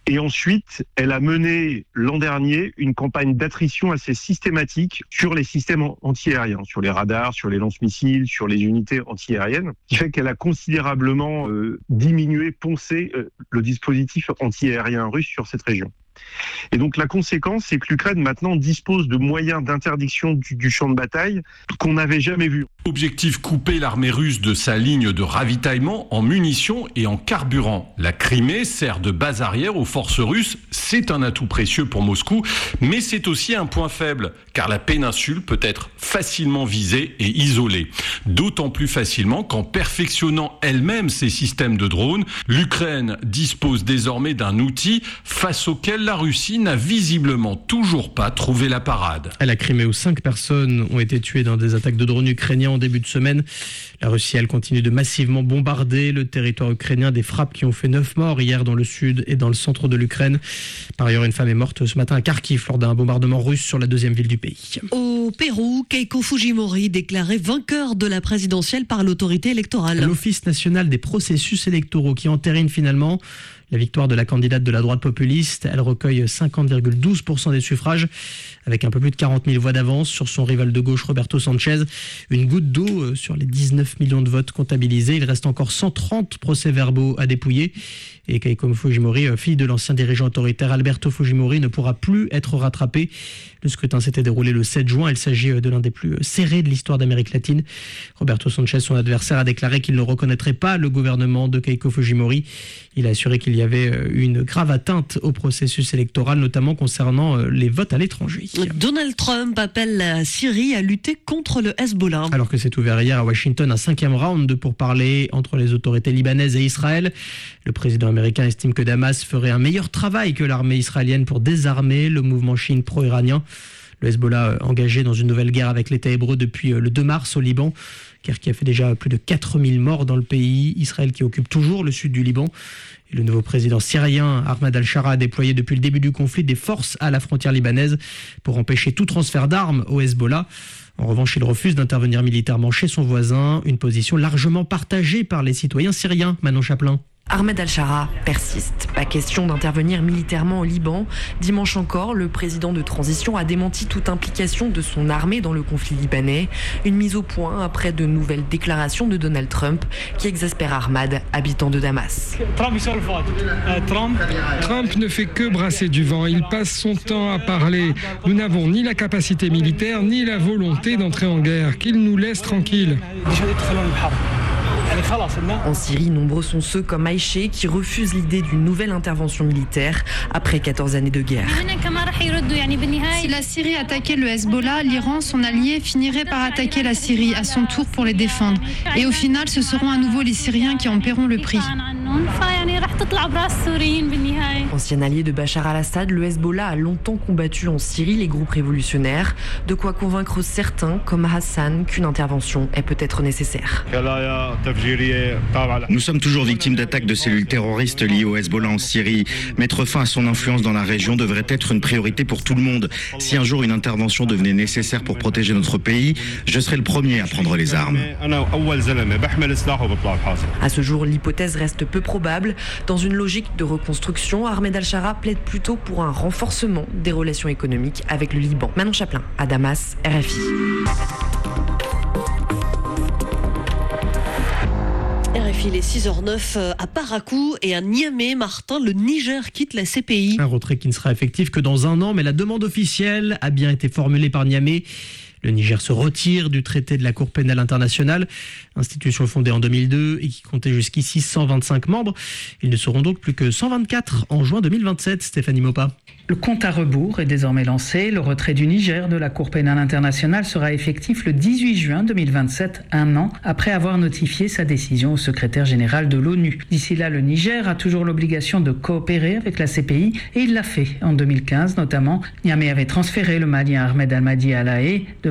Et ensuite, elle a mené l'an dernier une campagne d'attrition assez systématique sur les systèmes antiaériens, sur les radars, sur les lance-missiles, sur les unités antiaériennes, qui fait qu'elle a considérablement diminué, poncé le dispositif antiaérien russe sur cette région. Et donc la conséquence, c'est que l'Ukraine maintenant dispose de moyens d'interdiction du champ de bataille qu'on n'avait jamais vus. Objectif, couper l'armée russe de sa ligne de ravitaillement en munitions et en carburant. La Crimée sert de base arrière aux forces russes. C'est un atout précieux pour Moscou, mais c'est aussi un point faible, car la péninsule peut être facilement visée et isolée. D'autant plus facilement qu'en perfectionnant elle-même ses systèmes de drones, l'Ukraine dispose désormais d'un outil face auquel la Russie n'a visiblement toujours pas trouvé la parade. À la Crimée, où 5 personnes ont été tuées dans des attaques de drones ukrainiens en début de semaine. La Russie, elle, continue de massivement bombarder le territoire ukrainien. Des frappes qui ont fait 9 morts hier dans le sud et dans le centre de l'Ukraine. Par ailleurs, une femme est morte ce matin à Kharkiv lors d'un bombardement russe sur la deuxième ville du pays. Au Pérou, Keiko Fujimori déclaré vainqueur de la présidentielle par l'autorité électorale. L'Office national des processus électoraux qui entérine finalement la victoire de la candidate de la droite populiste. Elle recueille 50,12% des suffrages avec un peu plus de 40 000 voix d'avance sur son rival de gauche Roberto Sanchez. Une goutte d'eau sur les 19 millions de votes comptabilisés. Il reste encore 130 procès-verbaux à dépouiller. Et Keiko Fujimori, fille de l'ancien dirigeant autoritaire Alberto Fujimori, ne pourra plus être rattrapée. Le scrutin s'était déroulé le 7 juin. Il s'agit de l'un des plus serrés de l'histoire d'Amérique latine. Roberto Sanchez, son adversaire, a déclaré qu'il ne reconnaîtrait pas le gouvernement de Keiko Fujimori. Il a assuré qu'il y avait une grave atteinte au processus électoral, notamment concernant les votes à l'étranger. Donald Trump appelle la Syrie à lutter contre le Hezbollah. Alors que s'est ouvert hier à Washington un 5e round de pourparlers entre les autorités libanaises et Israël, le président américain estime que Damas ferait un meilleur travail que l'armée israélienne pour désarmer le mouvement chiite pro-iranien. Le Hezbollah engagé dans une nouvelle guerre avec l'État hébreu depuis le 2 mars au Liban, guerre qui a fait déjà plus de 4000 morts dans le pays. Israël qui occupe toujours le sud du Liban. Et le nouveau président syrien, Ahmed al-Shara, a déployé depuis le début du conflit des forces à la frontière libanaise pour empêcher tout transfert d'armes au Hezbollah. En revanche, il refuse d'intervenir militairement chez son voisin, une position largement partagée par les citoyens syriens. Manon Chaplin. Ahmed al-Shara persiste. Pas question d'intervenir militairement au Liban. Dimanche encore, le président de transition a démenti toute implication de son armée dans le conflit libanais. Une mise au point après de nouvelles déclarations de Donald Trump qui exaspère Ahmad, habitant de Damas. Trump ne fait que brasser du vent. Il passe son temps à parler. Nous n'avons ni la capacité militaire ni la volonté d'entrer en guerre. Qu'il nous laisse tranquilles. En Syrie, nombreux sont ceux comme Aïché qui refusent l'idée d'une nouvelle intervention militaire après 14 années de guerre. Si la Syrie attaquait le Hezbollah, l'Iran, son allié, finirait par attaquer la Syrie à son tour pour les défendre. Et au final, ce seront à nouveau les Syriens qui en paieront le prix. Ancien allié de Bachar al-Assad, le Hezbollah a longtemps combattu en Syrie les groupes révolutionnaires. De quoi convaincre certains, comme Hassan, qu'une intervention est peut-être nécessaire. Nous sommes toujours victimes d'attaques de cellules terroristes liées au Hezbollah en Syrie. Mettre fin à son influence dans la région devrait être une priorité pour tout le monde. Si un jour une intervention devenait nécessaire pour protéger notre pays, je serais le premier à prendre les armes. À ce jour, l'hypothèse reste peu probable. Dans une logique de reconstruction, Ahmed al-Shara plaide plutôt pour un renforcement des relations économiques avec le Liban. Manon Chaplin, à Damas, RFI. RFI, il est 6h09 à Parakou et à Niamey. Martin, le Niger quitte la CPI. Un retrait qui ne sera effectif que dans un an, mais la demande officielle a bien été formulée par Niamey. Le Niger se retire du traité de la Cour pénale internationale, institution fondée en 2002 et qui comptait jusqu'ici 125 membres. Ils ne seront donc plus que 124 en juin 2027. Stéphanie Mopa. Le compte à rebours est désormais lancé. Le retrait du Niger de la Cour pénale internationale sera effectif le 18 juin 2027, un an après avoir notifié sa décision au secrétaire général de l'ONU. D'ici là, le Niger a toujours l'obligation de coopérer avec la CPI et il l'a fait en 2015 notamment. Niamey avait transféré le Malien Ahmed Almadi à La Haye devant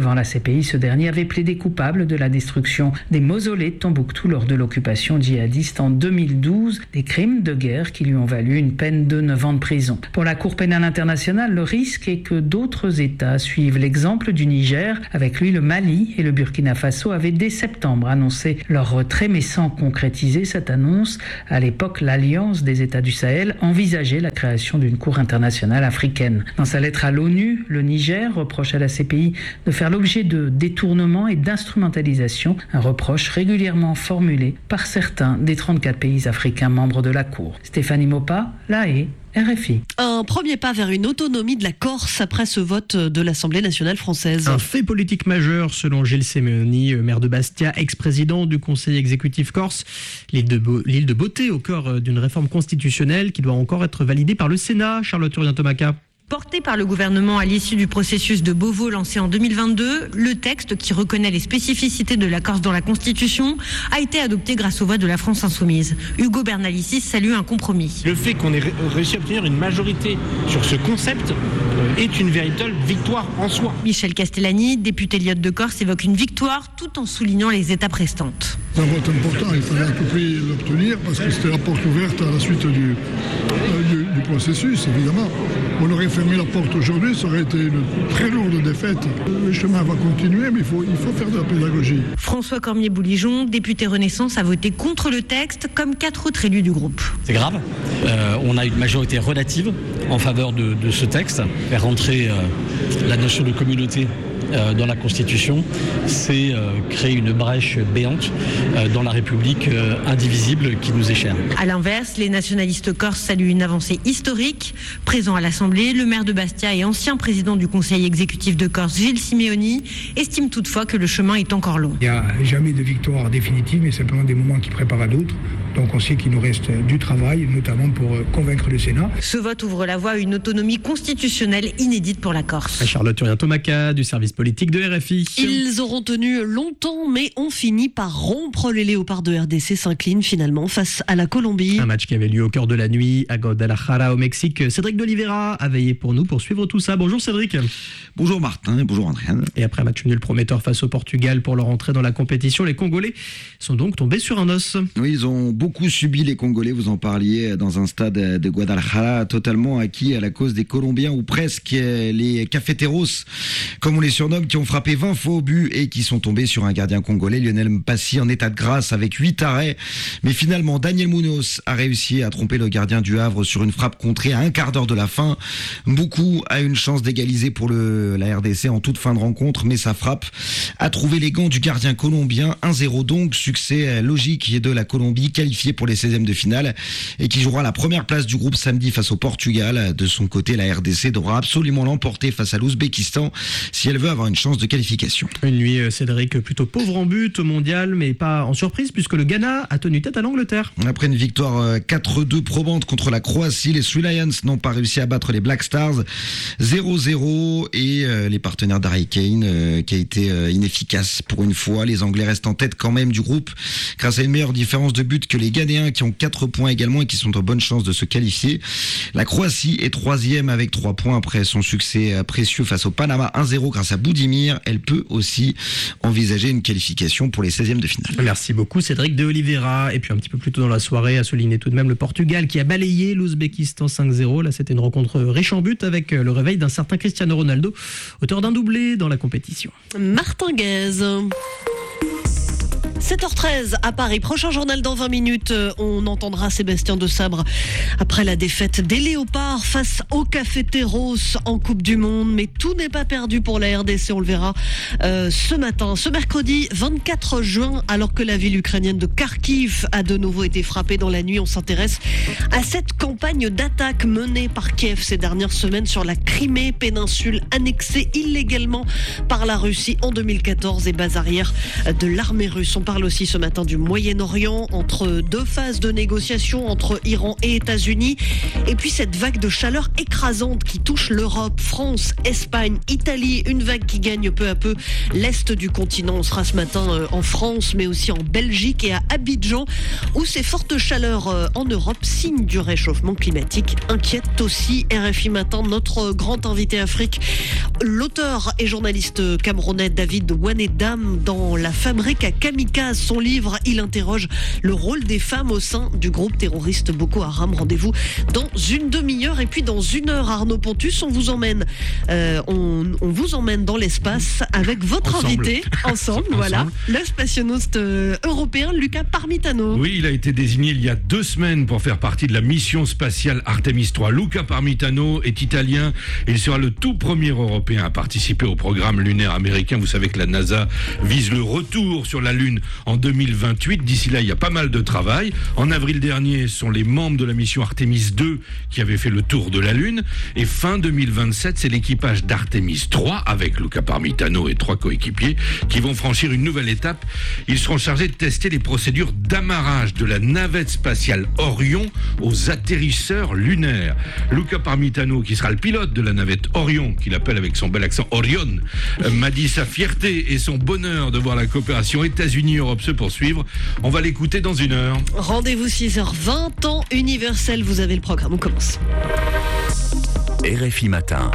Devant la CPI, ce dernier avait plaidé coupable de la destruction des mausolées de Tombouctou lors de l'occupation djihadiste en 2012, des crimes de guerre qui lui ont valu une peine de 9 ans de prison. Pour la Cour pénale internationale, le risque est que d'autres États suivent l'exemple du Niger. Avec lui, le Mali et le Burkina Faso avaient dès septembre annoncé leur retrait, mais sans concrétiser cette annonce. À l'époque, l'Alliance des États du Sahel envisageait la création d'une Cour internationale africaine. Dans sa lettre à l'ONU, le Niger reproche à la CPI de faire l'objet de détournements et d'instrumentalisation, un reproche régulièrement formulé par certains des 34 pays africains membres de la Cour. Stéphanie Mopa, La Haye, RFI. Un premier pas vers une autonomie de la Corse après ce vote de l'Assemblée nationale française. Un fait politique majeur selon Gilles Simeoni, maire de Bastia, ex-président du Conseil exécutif corse. L'île de Beauté au cœur d'une réforme constitutionnelle qui doit encore être validée par le Sénat. Charlotte Urien-Tomaca. Porté par le gouvernement à l'issue du processus de Beauvau lancé en 2022, le texte qui reconnaît les spécificités de la Corse dans la Constitution a été adopté grâce au vote de la France insoumise. Hugo Bernalicis salue un compromis. Le fait qu'on ait réussi à obtenir une majorité sur ce concept est une véritable victoire en soi. Michel Castellani, député Lyotte de Corse, évoque une victoire tout en soulignant les étapes restantes. C'est un vote important, il fallait à tout prix l'obtenir parce que c'était la porte ouverte à la suite du processus, évidemment. On aurait fermé la porte aujourd'hui, ça aurait été une très lourde défaite. Le chemin va continuer, mais il faut faire de la pédagogie. François Cormier-Bouligeon, député Renaissance, a voté contre le texte, comme 4 autres élus du groupe. C'est grave. On a une majorité relative en faveur de ce texte. Faire rentrer la notion de communauté dans la Constitution, c'est créer une brèche béante dans la République indivisible qui nous est chère. A l'inverse, les nationalistes corses saluent une avancée historique. Présent à l'Assemblée, le maire de Bastia et ancien président du Conseil exécutif de Corse, Gilles Simeoni, estime toutefois que le chemin est encore long. Il n'y a jamais de victoire définitive, mais simplement des moments qui préparent à d'autres. Donc on sait qu'il nous reste du travail, notamment pour convaincre le Sénat. Ce vote ouvre la voie à une autonomie constitutionnelle inédite pour la Corse. Charlotte Urien-Tomaca du service politique de RFI. Ils auront tenu longtemps, mais ont fini par rompre. Les léopards de RDC s'inclinent finalement face à la Colombie. Un match qui avait lieu au cœur de la nuit à Guadalajara au Mexique. Cédric d'Oliveira a veillé pour nous pour suivre tout ça. Bonjour Cédric. Bonjour Martin et bonjour Andréane. Et après un match nul prometteur face au Portugal pour leur entrée dans la compétition, les Congolais sont donc tombés sur un os. Oui, ils ont beaucoup subi les Congolais, vous en parliez, dans un stade de Guadalajara totalement acquis à la cause des Colombiens ou presque, les cafeteros, comme on les surnomme, qui ont frappé 20 fois au but et qui sont tombés sur un gardien congolais, Lionel Mpassi, en état de grâce avec 8 arrêts. Mais finalement, Daniel Munoz a réussi à tromper le gardien du Havre sur une frappe contrée à un quart d'heure de la fin. Beaucoup a une chance d'égaliser pour la RDC en toute fin de rencontre, mais sa frappe a trouvé les gants du gardien colombien. 1-0 donc, succès logique de la Colombie, qualifiée pour les 16e de finale et qui jouera la première place du groupe samedi face au Portugal. De son côté, la RDC devra absolument l'emporter face à l'Ouzbékistan si elle veut avoir une chance de qualification. Une nuit, Cédric, plutôt pauvre en but au mondial, mais pas en surprise puisque le Ghana a tenu tête à l'Angleterre. Après une victoire 4-2 probante contre la Croatie, les Three Lions n'ont pas réussi à battre les Black Stars. 0-0 et les partenaires d'Harry Kane qui a été inefficace pour une fois. Les Anglais restent en tête quand même du groupe grâce à une meilleure différence de but que les Ghanéens qui ont 4 points également et qui sont en bonne chance de se qualifier. La Croatie est 3e avec 3 points après son succès précieux face au Panama 1-0 grâce à Boudimir. Elle peut aussi envisager une qualification pour les 16e de finale. Merci beaucoup Cédric de Oliveira. Et puis un petit peu plus tôt dans la soirée, a souligné tout de même le Portugal qui a balayé l'Ouzbékistan 5-0. Là, c'était une rencontre riche en buts avec le réveil d'un certain Cristiano Ronaldo, auteur d'un doublé dans la compétition. Martin Guez. 7h13 à Paris. Prochain journal dans 20 minutes. On entendra Sébastien de Sabre après la défaite des Léopards face aux Cafeteros en Coupe du Monde. Mais tout n'est pas perdu pour la RDC. On le verra ce matin. Ce mercredi 24 juin, alors que la ville ukrainienne de Kharkiv a de nouveau été frappée dans la nuit, on s'intéresse à cette campagne d'attaque menée par Kiev ces dernières semaines sur la Crimée, péninsule annexée illégalement par la Russie en 2014 et base arrière de l'armée russe. On parle parle aussi ce matin du Moyen-Orient, entre deux phases de négociation entre Iran et États-Unis. Et puis cette vague de chaleur écrasante qui touche l'Europe, France, Espagne, Italie. Une vague qui gagne peu à peu l'Est du continent. On sera ce matin en France, mais aussi en Belgique et à Abidjan, où ces fortes chaleurs en Europe, signe du réchauffement climatique, inquiètent aussi RFI Matin. Notre grand invité Afrique, l'auteur et journaliste camerounais David Wanedam, dans La Fabrique à Kamikaze. Son livre, il interroge le rôle des femmes au sein du groupe terroriste Boko Haram. Rendez-vous dans une demi-heure. Et puis dans une heure, Arnaud Pontus, on vous emmène dans l'espace avec votre invité ensemble. Voilà, le spationaute européen Luca Parmitano. Oui, il a été désigné il y a 2 semaines pour faire partie de la mission spatiale Artemis 3. Luca Parmitano est italien. Il sera le tout premier Européen à participer au programme lunaire américain. Vous savez que la NASA vise le retour sur la Lune en 2028. D'ici là, il y a pas mal de travail. En avril dernier, ce sont les membres de la mission Artemis 2 qui avaient fait le tour de la Lune. Et fin 2027, c'est l'équipage d'Artemis 3 avec Luca Parmitano et 3 coéquipiers qui vont franchir une nouvelle étape. Ils seront chargés de tester les procédures d'amarrage de la navette spatiale Orion aux atterrisseurs lunaires. Luca Parmitano, qui sera le pilote de la navette Orion, qu'il appelle avec son bel accent Orion, m'a dit sa fierté et son bonheur de voir la coopération États-Unis-Europe se poursuivre. On va l'écouter dans une heure. Rendez-vous 6h20, temps universel. Vous avez le programme, on commence. RFI Matin.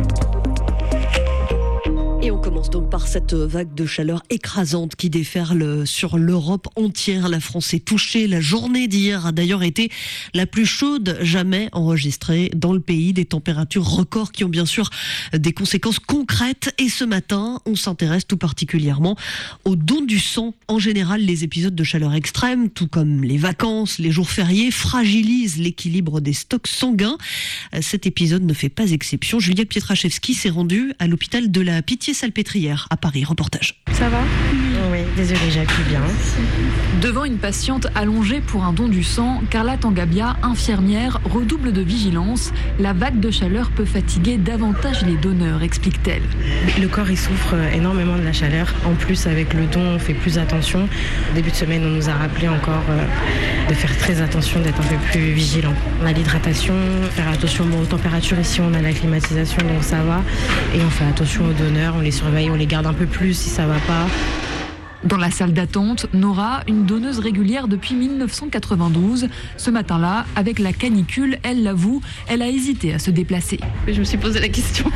Et on commence donc par cette vague de chaleur écrasante qui déferle sur l'Europe entière. La France est touchée. La journée d'hier a d'ailleurs été la plus chaude jamais enregistrée dans le pays. Des températures records qui ont bien sûr des conséquences concrètes. Et ce matin, on s'intéresse tout particulièrement aux dons du sang. En général, les épisodes de chaleur extrême, tout comme les vacances, les jours fériés, fragilisent l'équilibre des stocks sanguins. Cet épisode ne fait pas exception. Julia Pietraszewski s'est rendue à l'hôpital de la Pitié-Salpêtrière à Paris. Reportage. Ça va ? Oui, désolée, j'appuie bien. Devant une patiente allongée pour un don du sang, Carla Tangabia, infirmière, redouble de vigilance. La vague de chaleur peut fatiguer davantage les donneurs, explique-t-elle. Le corps, il souffre énormément de la chaleur. En plus, avec le don, on fait plus attention. Au début de semaine, on nous a rappelé encore de faire très attention, d'être un peu plus vigilant. On a l'hydratation, faire attention aux températures. Ici, on a la climatisation, donc ça va. Et on fait attention aux donneurs, on les surveille, on les garde un peu plus si ça va pas. Dans la salle d'attente, Nora, une donneuse régulière depuis 1992. Ce matin-là, avec la canicule, elle l'avoue, elle a hésité à se déplacer. Je me suis posé la question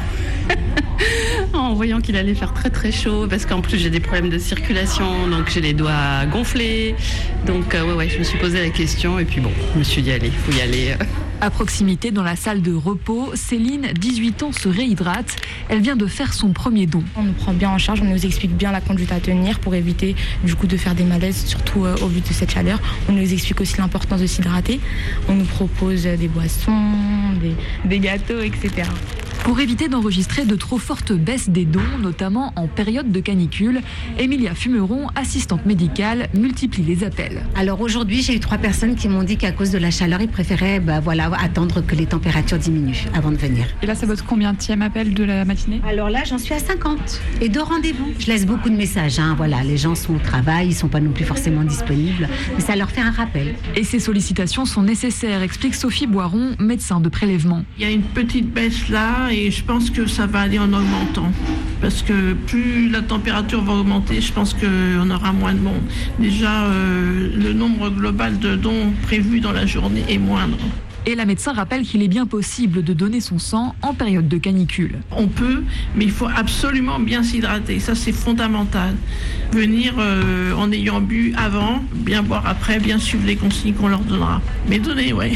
en voyant qu'il allait faire très très chaud, parce qu'en plus j'ai des problèmes de circulation, donc j'ai les doigts gonflés. Donc je me suis posé la question et puis bon, je me suis dit allez, il faut y aller. À proximité, dans la salle de repos, Céline, 18 ans, se réhydrate. Elle vient de faire son premier don. On nous prend bien en charge, on nous explique bien la conduite à tenir pour éviter du coup de faire des malaises, surtout au vu de cette chaleur. On nous explique aussi l'importance de s'hydrater. On nous propose des boissons, des gâteaux, etc. Pour éviter d'enregistrer de trop fortes baisses des dons, notamment en période de canicule, Emilia Fumeron, assistante médicale, multiplie les appels. Alors aujourd'hui, j'ai eu 3 personnes qui m'ont dit qu'à cause de la chaleur, ils préféraient attendre que les températures diminuent avant de venir. Et là, c'est votre combienième appel de la matinée ? Alors là, j'en suis à 50 et 2 rendez-vous. Je laisse beaucoup de messages. Les gens sont au travail, ils ne sont pas non plus forcément disponibles, mais ça leur fait un rappel. Et ces sollicitations sont nécessaires, explique Sophie Boiron, médecin de prélèvement. Il y a une petite baisse là et je pense que ça va aller en augmentant. Parce que plus la température va augmenter, je pense qu'on aura moins de monde. Déjà, le nombre global de dons prévus dans la journée est moindre. Et la médecin rappelle qu'il est bien possible de donner son sang en période de canicule. On peut, mais il faut absolument bien s'hydrater. Ça, c'est fondamental. Venir en ayant bu avant, bien boire après, bien suivre les consignes qu'on leur donnera. Mais donner, ouais.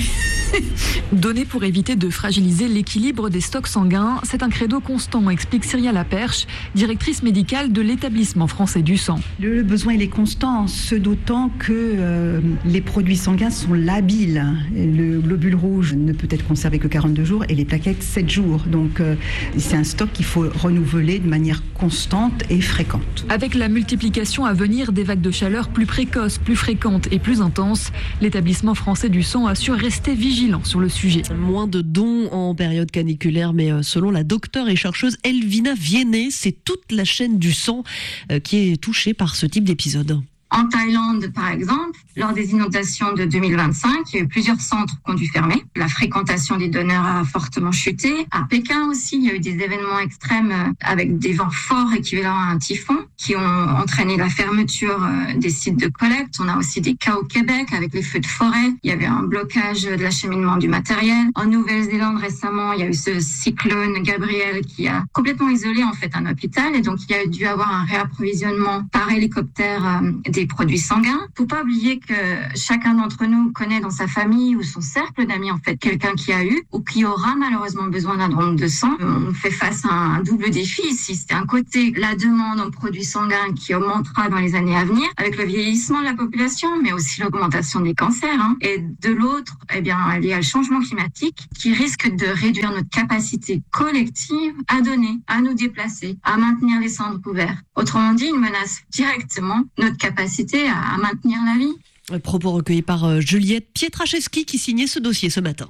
Donner pour éviter de fragiliser l'équilibre des stocks sanguins, c'est un credo constant, explique Cyria Laperche, directrice médicale de l'établissement français du sang. Le besoin il est constant, ce d'autant que les produits sanguins sont labiles. Le globule rouge ne peut être conservé que 42 jours et les plaquettes 7 jours. Donc c'est un stock qu'il faut renouveler de manière constante et fréquente. Avec la multiplication à venir des vagues de chaleur plus précoces, plus fréquentes et plus intenses, l'établissement français du sang assure rester vigilant sur le sujet. Moins de dons en période caniculaire, mais selon la docteure et chercheuse Elvina Viennet, c'est toute la chaîne du sang qui est touchée par ce type d'épisode. En Thaïlande, par exemple, lors des inondations de 2025, il y a eu plusieurs centres qui ont dû fermer. La fréquentation des donneurs a fortement chuté. À Pékin aussi, il y a eu des événements extrêmes avec des vents forts équivalents à un typhon qui ont entraîné la fermeture des sites de collecte. On a aussi des cas au Québec avec les feux de forêt. Il y avait un blocage de l'acheminement du matériel. En Nouvelle-Zélande, récemment, il y a eu ce cyclone Gabriel qui a complètement isolé en fait un hôpital et donc il y a dû avoir un réapprovisionnement par hélicoptère des produits sanguins. Faut pas oublier que chacun d'entre nous connaît dans sa famille ou son cercle d'amis en fait quelqu'un qui a eu ou qui aura malheureusement besoin d'un don de sang. On fait face à un double défi ici. C'est un côté la demande en produits sanguins qui augmentera dans les années à venir avec le vieillissement de la population, mais aussi l'augmentation des cancers. Et de l'autre, il y a le changement climatique qui risque de réduire notre capacité collective à donner, à nous déplacer, à maintenir les centres ouverts. Autrement dit, il menace directement notre capacité à maintenir la vie. Propos recueillis par Juliette Pietraszewski qui signait ce dossier ce matin.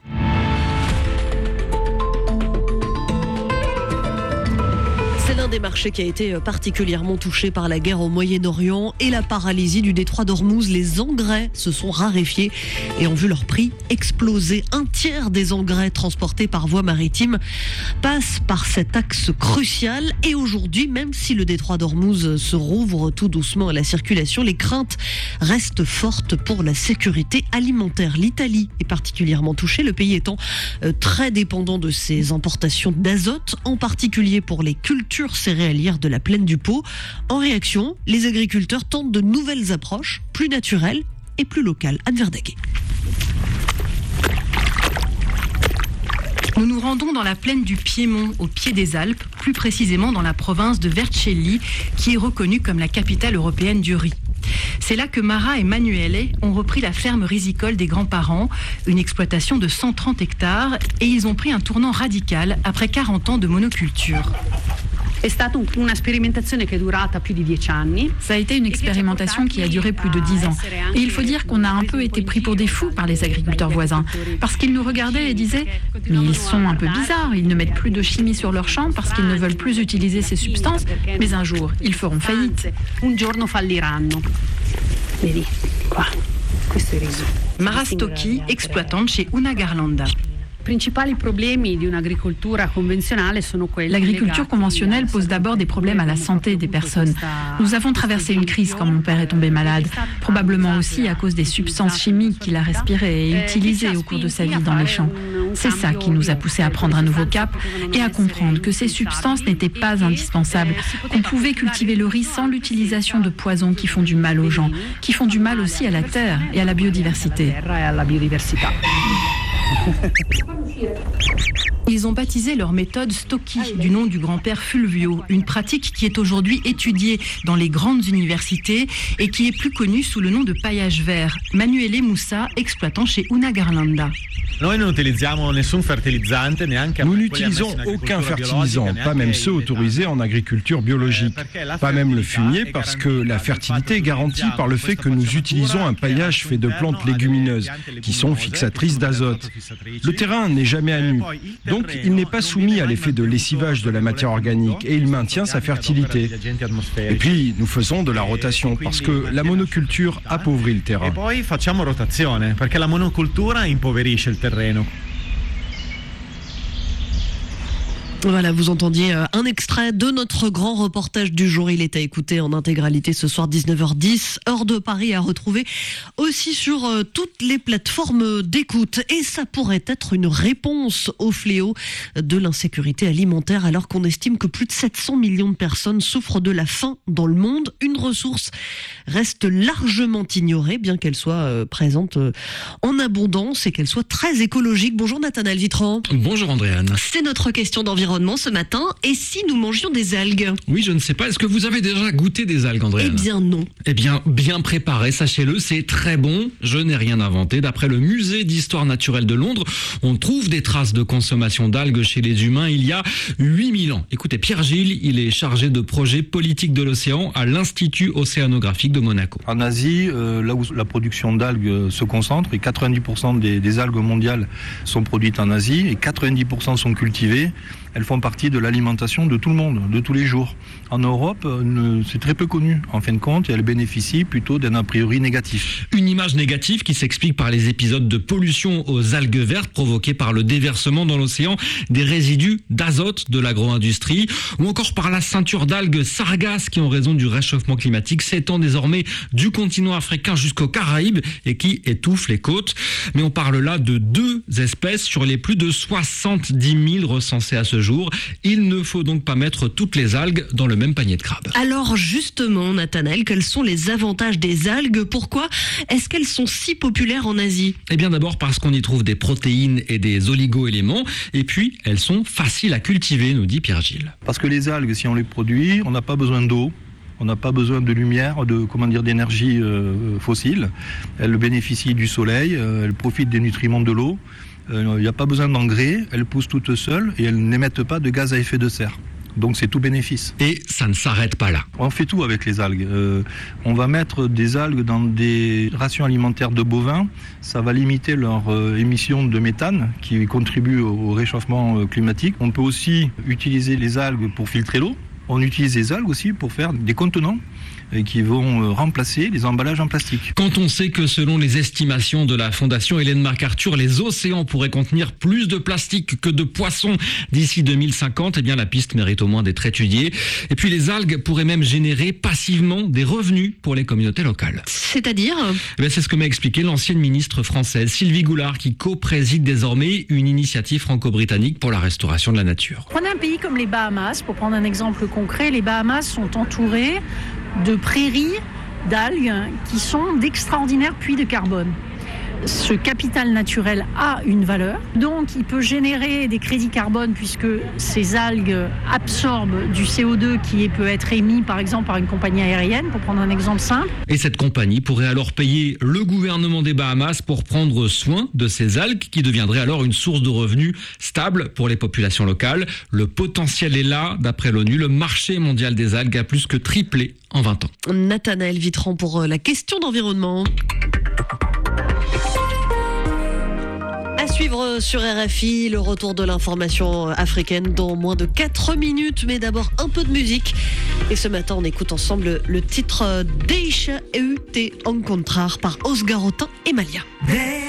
C'est l'un des marchés qui a été particulièrement touché par la guerre au Moyen-Orient et la paralysie du détroit d'Ormuz. Les engrais se sont raréfiés et ont vu leur prix exploser. Un tiers des engrais transportés par voie maritime passent par cet axe crucial. Et aujourd'hui, même si le détroit d'Ormuz se rouvre tout doucement à la circulation, les craintes restent fortes pour la sécurité alimentaire. L'Italie est particulièrement touchée, le pays étant très dépendant de ses importations d'azote, en particulier pour les cultures céréalières de la plaine du Pô. En réaction, les agriculteurs tentent de nouvelles approches, plus naturelles et plus locales. Anne Verdaguet. Nous nous rendons dans la plaine du Piémont, au pied des Alpes, plus précisément dans la province de Vercelli, qui est reconnue comme la capitale européenne du riz. C'est là que Mara et Manuele ont repris la ferme risicole des grands-parents, une exploitation de 130 hectares, et ils ont pris un tournant radical après 40 ans de monoculture. Ça a été une expérimentation qui a duré plus de 10 ans. Et il faut dire qu'on a un peu été pris pour des fous par les agriculteurs voisins. Parce qu'ils nous regardaient et disaient « Mais ils sont un peu bizarres, ils ne mettent plus de chimie sur leurs champs parce qu'ils ne veulent plus utiliser ces substances. Mais un jour, ils feront faillite. » Mara Stocchi, exploitante chez Una Garlanda. L'agriculture conventionnelle pose d'abord des problèmes à la santé des personnes. Nous avons traversé une crise quand mon père est tombé malade, probablement aussi à cause des substances chimiques qu'il a respirées et utilisées au cours de sa vie dans les champs. C'est ça qui nous a poussé à prendre un nouveau cap et à comprendre que ces substances n'étaient pas indispensables, qu'on pouvait cultiver le riz sans l'utilisation de poisons qui font du mal aux gens, qui font du mal aussi à la terre et à la biodiversité. Ils ont baptisé leur méthode Stocchi, du nom du grand-père Fulvio, une pratique qui est aujourd'hui étudiée dans les grandes universités et qui est plus connue sous le nom de paillage vert. Manuele Moussa, exploitant chez Una Garlanda. Nous n'utilisons aucun fertilisant, pas même ceux autorisés en agriculture biologique, pas même le fumier, parce que la fertilité est garantie par le fait que nous utilisons un paillage fait de plantes légumineuses qui sont fixatrices d'azote. Le terrain n'est jamais à nu, donc il n'est pas soumis à l'effet de lessivage de la matière organique et il maintient sa fertilité. Et puis nous faisons de la rotation parce que la monoculture appauvrit le terrain. Voilà, vous entendiez un extrait de notre grand reportage du jour. Il est à écouter en intégralité ce soir 19h10, heure de Paris, à retrouver aussi sur toutes les plateformes d'écoute. Et ça pourrait être une réponse au fléau de l'insécurité alimentaire alors qu'on estime que plus de 700 millions de personnes souffrent de la faim dans le monde. Une ressource reste largement ignorée, bien qu'elle soit présente en abondance et qu'elle soit très écologique. Bonjour Nathanaël Vitran. Bonjour Andréane. C'est notre question d'environnement ce matin. Et si nous mangions des algues ? Oui, je ne sais pas. Est-ce que vous avez déjà goûté des algues, Andréane ? Eh bien non. Eh bien, bien préparé, sachez-le, c'est très bon. Je n'ai rien inventé. D'après le musée d'histoire naturelle de Londres, on trouve des traces de consommation d'algues chez les humains il y a 8000 ans. Écoutez, Pierre Gilles, il est chargé de projet politique de l'océan à l'Institut océanographique de Monaco. En Asie, là où la production d'algues se concentre, et 90% des algues mondiales sont produites en Asie, et 90% sont cultivées. elles font partie de l'alimentation de tout le monde, de tous les jours. En Europe, c'est très peu connu. En fin de compte, elles bénéficient plutôt d'un a priori négatif. Une image négative qui s'explique par les épisodes de pollution aux algues vertes provoqués par le déversement dans l'océan des résidus d'azote de l'agro-industrie, ou encore par la ceinture d'algues sargasses qui, en raison du réchauffement climatique, s'étend désormais du continent africain jusqu'aux Caraïbes et qui étouffe les côtes. Mais on parle là de 2 espèces sur les plus de 70 000 recensées à ce jour. Il ne faut donc pas mettre toutes les algues dans le même panier de crabes. Alors justement, Nathanaël, quels sont les avantages des algues ? Pourquoi est-ce qu'elles sont si populaires en Asie ? Eh bien d'abord parce qu'on y trouve des protéines et des oligo-éléments, et puis elles sont faciles à cultiver, nous dit Pierre-Gilles. Parce que les algues, si on les produit, on n'a pas besoin d'eau. On n'a pas besoin de lumière, d'énergie fossile. Elles bénéficient du soleil, elles profitent des nutriments de l'eau. Il n'y a pas besoin d'engrais, elles poussent toutes seules et elles n'émettent pas de gaz à effet de serre. Donc c'est tout bénéfice. Et ça ne s'arrête pas là. On fait tout avec les algues. On va mettre des algues dans des rations alimentaires de bovins. Ça va limiter leur émission de méthane qui contribue au réchauffement climatique. On peut aussi utiliser les algues pour filtrer l'eau. On utilise les algues aussi pour faire des contenants qui vont remplacer les emballages en plastique. Quand on sait que selon les estimations de la Fondation Ellen MacArthur, les océans pourraient contenir plus de plastique que de poissons d'ici 2050, eh bien la piste mérite au moins d'être étudiée. Et puis les algues pourraient même générer passivement des revenus pour les communautés locales. C'est-à-dire ? C'est ce que m'a expliqué l'ancienne ministre française Sylvie Goulard, qui co-préside désormais une initiative franco-britannique pour la restauration de la nature. Prenez un pays comme les Bahamas, pour prendre un exemple concret. Les Bahamas sont entourés de prairies d'algues qui sont d'extraordinaires puits de carbone. Ce capital naturel a une valeur, donc il peut générer des crédits carbone puisque ces algues absorbent du CO2 qui peut être émis par exemple par une compagnie aérienne, pour prendre un exemple simple. Et cette compagnie pourrait alors payer le gouvernement des Bahamas pour prendre soin de ces algues qui deviendraient alors une source de revenus stable pour les populations locales. Le potentiel est là, d'après l'ONU, le marché mondial des algues a plus que triplé en 20 ans. Nathanaël Vitran pour la question d'environnement. À suivre sur RFI, le retour de l'information africaine dans moins de 4 minutes. Mais d'abord, un peu de musique. Et ce matin, on écoute ensemble le titre Deixa eu te encontrar par Osgar Otin et Malia.